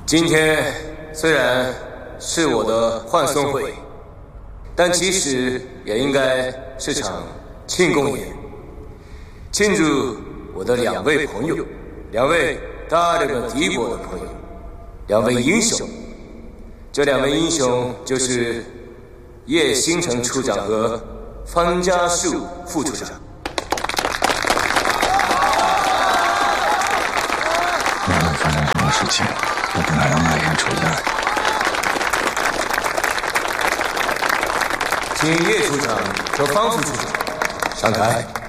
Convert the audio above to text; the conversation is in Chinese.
今天虽然是我的欢送会，但其实也应该是场庆功宴，庆祝我的2位朋友，2位大这个敌国的朋友，2位英雄。这2位英雄就是叶星辰处长和方家树副处长。 无论发生什么事情，都不能让那人出现。 请叶处长和方副处长上台。